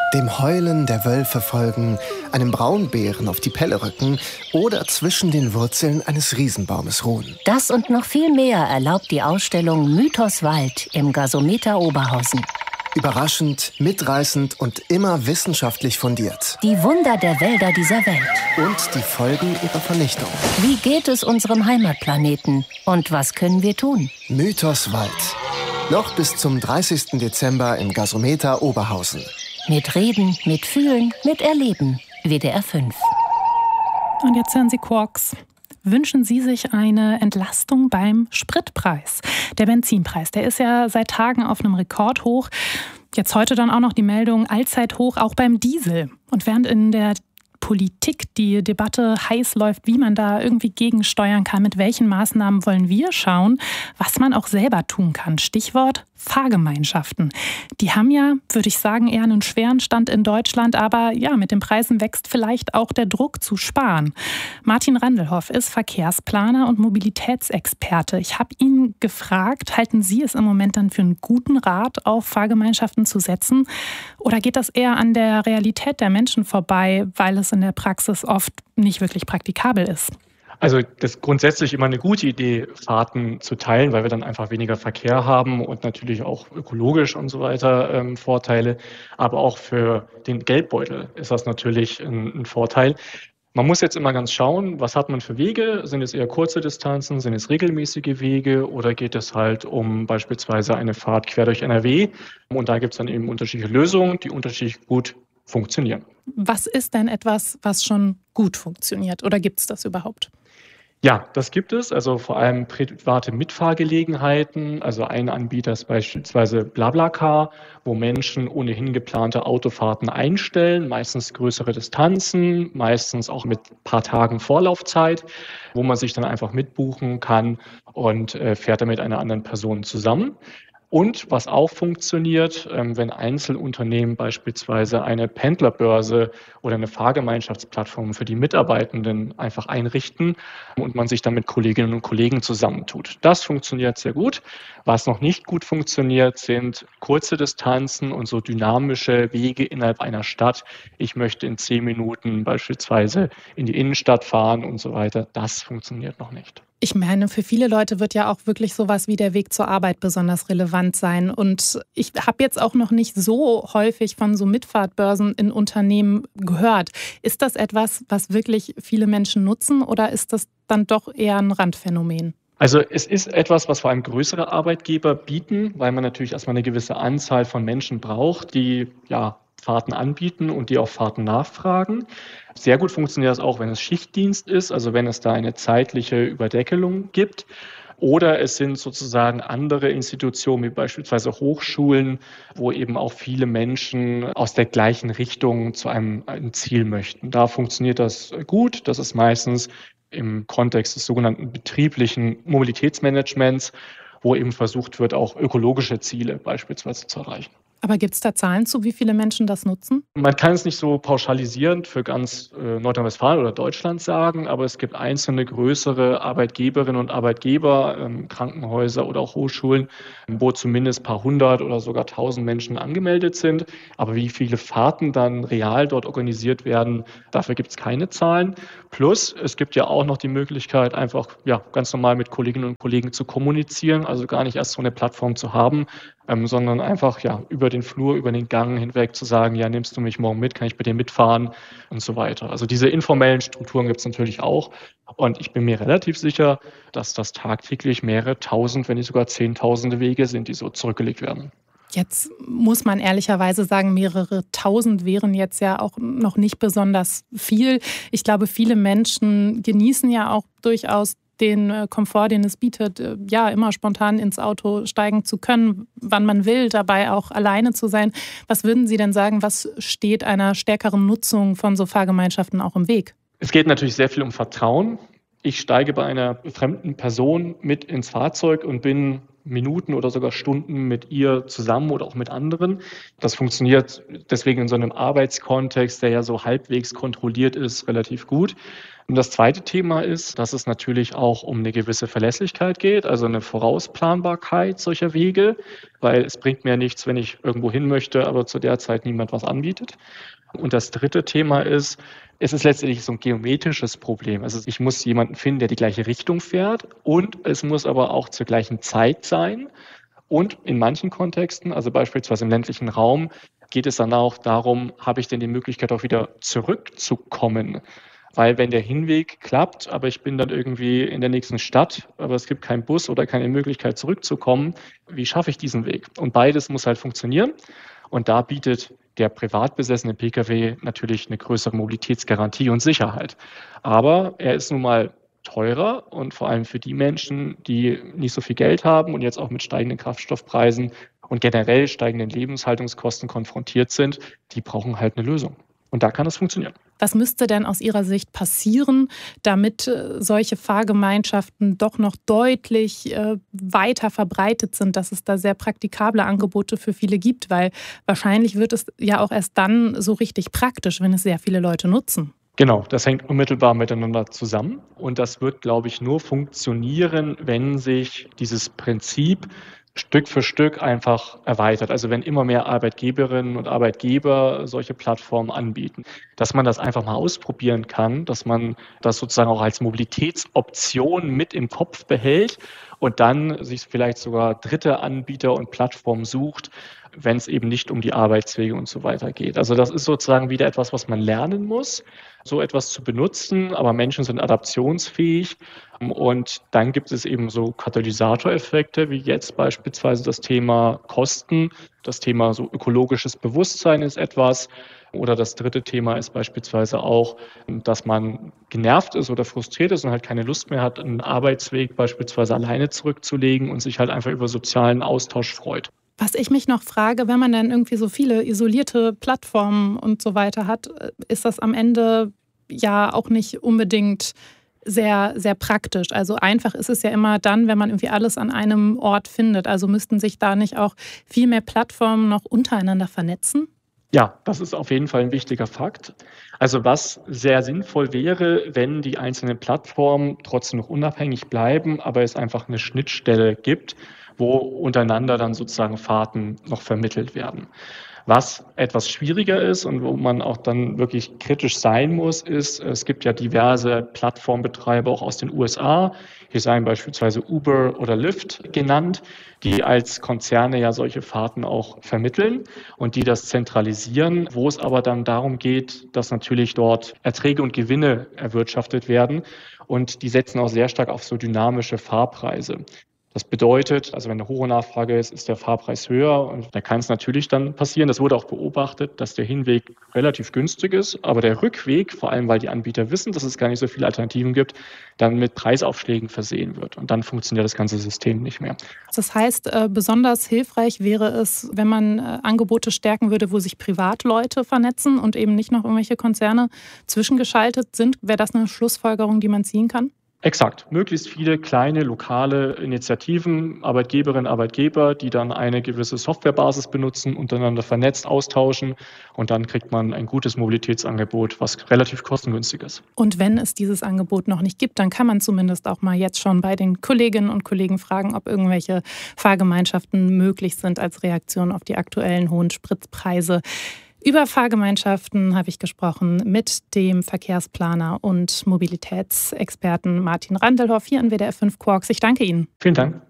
Dem Heulen der Wölfe folgen, einem Braunbären auf die Pelle rücken oder zwischen den Wurzeln eines Riesenbaumes ruhen. Das und noch viel mehr erlaubt die Ausstellung Mythos Wald im Gasometer Oberhausen. Überraschend, mitreißend und immer wissenschaftlich fundiert. Die Wunder der Wälder dieser Welt. Und die Folgen ihrer Vernichtung. Wie geht es unserem Heimatplaneten? Und was können wir tun? Mythos Wald. Noch bis zum 30. Dezember im Gasometer Oberhausen. Mit Reden, mit Fühlen, mit Erleben. WDR 5. Und jetzt hören Sie Quarks. Wünschen Sie sich eine Entlastung beim Spritpreis? Der Benzinpreis, der ist ja seit Tagen auf einem Rekordhoch. Jetzt heute dann auch noch die Meldung Allzeithoch auch beim Diesel. Und während in der Politik die Debatte heiß läuft, wie man da irgendwie gegensteuern kann, mit welchen Maßnahmen wollen wir schauen, was man auch selber tun kann. Stichwort Fahrgemeinschaften. Die haben ja, würde ich sagen, eher einen schweren Stand in Deutschland, aber ja, mit den Preisen wächst vielleicht auch der Druck zu sparen. Martin Randelhoff ist Verkehrsplaner und Mobilitätsexperte. Ich habe ihn gefragt, halten Sie es im Moment dann für einen guten Rat, auf Fahrgemeinschaften zu setzen? Oder geht das eher an der Realität der Menschen vorbei, weil es in der Praxis oft nicht wirklich praktikabel ist? Also das ist grundsätzlich immer eine gute Idee, Fahrten zu teilen, weil wir dann einfach weniger Verkehr haben und natürlich auch ökologisch und so weiter Vorteile. Aber auch für den Geldbeutel ist das natürlich ein Vorteil. Man muss jetzt immer ganz schauen, was hat man für Wege? Sind es eher kurze Distanzen, sind es regelmäßige Wege oder geht es halt um beispielsweise eine Fahrt quer durch NRW? Und da gibt es dann eben unterschiedliche Lösungen, die unterschiedlich gut funktionieren. Was ist denn etwas, was schon gut funktioniert oder gibt es das überhaupt? Ja, das gibt es, also vor allem private Mitfahrgelegenheiten. Also ein Anbieter ist beispielsweise BlaBlaCar, wo Menschen ohnehin geplante Autofahrten einstellen, meistens größere Distanzen, meistens auch mit ein paar Tagen Vorlaufzeit, wo man sich dann einfach mitbuchen kann und fährt dann mit einer anderen Person zusammen. Und was auch funktioniert, wenn Einzelunternehmen beispielsweise eine Pendlerbörse oder eine Fahrgemeinschaftsplattform für die Mitarbeitenden einfach einrichten und man sich dann mit Kolleginnen und Kollegen zusammentut. Das funktioniert sehr gut. Was noch nicht gut funktioniert, sind kurze Distanzen und so dynamische Wege innerhalb einer Stadt. Ich möchte in 10 Minuten beispielsweise in die Innenstadt fahren und so weiter. Das funktioniert noch nicht. Ich meine, für viele Leute wird ja auch wirklich sowas wie der Weg zur Arbeit besonders relevant sein. Und ich habe jetzt auch noch nicht so häufig von so Mitfahrtbörsen in Unternehmen gehört. Ist das etwas, was wirklich viele Menschen nutzen oder ist das dann doch eher ein Randphänomen? Also es ist etwas, was vor allem größere Arbeitgeber bieten, weil man natürlich erstmal eine gewisse Anzahl von Menschen braucht, die Fahrten anbieten und die auch Fahrten nachfragen. Sehr gut funktioniert das auch, wenn es Schichtdienst ist, also wenn es da eine zeitliche Überdeckelung gibt. Oder es sind sozusagen andere Institutionen, wie beispielsweise Hochschulen, wo eben auch viele Menschen aus der gleichen Richtung zu einem Ziel möchten. Da funktioniert das gut. Das ist meistens im Kontext des sogenannten betrieblichen Mobilitätsmanagements, wo eben versucht wird, auch ökologische Ziele beispielsweise zu erreichen. Aber gibt es da Zahlen zu, wie viele Menschen das nutzen? Man kann es nicht so pauschalisierend für ganz Nordrhein-Westfalen oder Deutschland sagen, aber es gibt einzelne größere Arbeitgeberinnen und Arbeitgeber, Krankenhäuser oder auch Hochschulen, wo zumindest ein paar hundert oder sogar 1000 Menschen angemeldet sind. Aber wie viele Fahrten dann real dort organisiert werden, dafür gibt es keine Zahlen. Plus, es gibt ja auch noch die Möglichkeit, einfach ganz normal mit Kolleginnen und Kollegen zu kommunizieren, also gar nicht erst so eine Plattform zu haben, sondern einfach über den Flur, über den Gang hinweg zu sagen, nimmst du mich morgen mit, kann ich mit dir mitfahren und so weiter. Also diese informellen Strukturen gibt es natürlich auch und ich bin mir relativ sicher, dass das tagtäglich mehrere tausend, wenn nicht sogar zehntausende Wege sind, die so zurückgelegt werden. Jetzt muss man ehrlicherweise sagen, mehrere tausend wären jetzt ja auch noch nicht besonders viel. Ich glaube, viele Menschen genießen ja auch durchaus den Komfort, den es bietet, immer spontan ins Auto steigen zu können, wann man will, dabei auch alleine zu sein. Was würden Sie denn sagen, was steht einer stärkeren Nutzung von so Fahrgemeinschaften auch im Weg? Es geht natürlich sehr viel um Vertrauen. Ich steige bei einer fremden Person mit ins Fahrzeug und bin Minuten oder sogar Stunden mit ihr zusammen oder auch mit anderen. Das funktioniert deswegen in so einem Arbeitskontext, der ja so halbwegs kontrolliert ist, relativ gut. Und das zweite Thema ist, dass es natürlich auch um eine gewisse Verlässlichkeit geht, also eine Vorausplanbarkeit solcher Wege, weil es bringt mir nichts, wenn ich irgendwo hin möchte, aber zu der Zeit niemand was anbietet. Und das dritte Thema ist, es ist letztendlich so ein geometrisches Problem. Also ich muss jemanden finden, der die gleiche Richtung fährt, und es muss aber auch zur gleichen Zeit sein. Und in manchen Kontexten, also beispielsweise im ländlichen Raum, geht es dann auch darum, habe ich denn die Möglichkeit auch wieder zurückzukommen? Weil wenn der Hinweg klappt, aber ich bin dann irgendwie in der nächsten Stadt, aber es gibt keinen Bus oder keine Möglichkeit zurückzukommen, wie schaffe ich diesen Weg? Und beides muss halt funktionieren. Und da bietet der privat besessene Pkw natürlich eine größere Mobilitätsgarantie und Sicherheit. Aber er ist nun mal teurer, und vor allem für die Menschen, die nicht so viel Geld haben und jetzt auch mit steigenden Kraftstoffpreisen und generell steigenden Lebenshaltungskosten konfrontiert sind, die brauchen halt eine Lösung. Und da kann es funktionieren. Was müsste denn aus Ihrer Sicht passieren, damit solche Fahrgemeinschaften doch noch deutlich weiter verbreitet sind, dass es da sehr praktikable Angebote für viele gibt? Weil wahrscheinlich wird es ja auch erst dann so richtig praktisch, wenn es sehr viele Leute nutzen. Genau, das hängt unmittelbar miteinander zusammen. Und das wird, glaube ich, nur funktionieren, wenn sich dieses Prinzip Stück für Stück einfach erweitert. Also wenn immer mehr Arbeitgeberinnen und Arbeitgeber solche Plattformen anbieten, dass man das einfach mal ausprobieren kann, dass man das sozusagen auch als Mobilitätsoption mit im Kopf behält und dann sich vielleicht sogar dritte Anbieter und Plattformen sucht, wenn es eben nicht um die Arbeitswege und so weiter geht. Also das ist sozusagen wieder etwas, was man lernen muss, so etwas zu benutzen, aber Menschen sind adaptionsfähig. Und dann gibt es eben so Katalysatoreffekte, wie jetzt beispielsweise das Thema Kosten, das Thema so ökologisches Bewusstsein ist etwas. Oder das dritte Thema ist beispielsweise auch, dass man genervt ist oder frustriert ist und halt keine Lust mehr hat, einen Arbeitsweg beispielsweise alleine zurückzulegen und sich halt einfach über sozialen Austausch freut. Was ich mich noch frage, wenn man dann irgendwie so viele isolierte Plattformen und so weiter hat, ist das am Ende ja auch nicht unbedingt sehr, sehr praktisch. Also einfach ist es ja immer dann, wenn man irgendwie alles an einem Ort findet. Also müssten sich da nicht auch viel mehr Plattformen noch untereinander vernetzen? Ja, das ist auf jeden Fall ein wichtiger Fakt. Also was sehr sinnvoll wäre, wenn die einzelnen Plattformen trotzdem noch unabhängig bleiben, aber es einfach eine Schnittstelle gibt, wo untereinander dann sozusagen Fahrten noch vermittelt werden. Was etwas schwieriger ist und wo man auch dann wirklich kritisch sein muss, ist, es gibt ja diverse Plattformbetreiber auch aus den USA. Hier seien beispielsweise Uber oder Lyft genannt, die als Konzerne ja solche Fahrten auch vermitteln und die das zentralisieren, wo es aber dann darum geht, dass natürlich dort Erträge und Gewinne erwirtschaftet werden. Und die setzen auch sehr stark auf so dynamische Fahrpreise. Das bedeutet, also wenn eine hohe Nachfrage ist, ist der Fahrpreis höher, und da kann es natürlich dann passieren. Das wurde auch beobachtet, dass der Hinweg relativ günstig ist, aber der Rückweg, vor allem weil die Anbieter wissen, dass es gar nicht so viele Alternativen gibt, dann mit Preisaufschlägen versehen wird. Und dann funktioniert das ganze System nicht mehr. Das heißt, besonders hilfreich wäre es, wenn man Angebote stärken würde, wo sich Privatleute vernetzen und eben nicht noch irgendwelche Konzerne zwischengeschaltet sind. Wäre das eine Schlussfolgerung, die man ziehen kann? Exakt. Möglichst viele kleine, lokale Initiativen, Arbeitgeberinnen, Arbeitgeber, die dann eine gewisse Softwarebasis benutzen, untereinander vernetzt austauschen, und dann kriegt man ein gutes Mobilitätsangebot, was relativ kostengünstig ist. Und wenn es dieses Angebot noch nicht gibt, dann kann man zumindest auch mal jetzt schon bei den Kolleginnen und Kollegen fragen, ob irgendwelche Fahrgemeinschaften möglich sind als Reaktion auf die aktuellen hohen Spritpreise. Über Fahrgemeinschaften habe ich gesprochen mit dem Verkehrsplaner und Mobilitätsexperten Martin Randelhoff hier in WDR 5 Quarks. Ich danke Ihnen. Vielen Dank.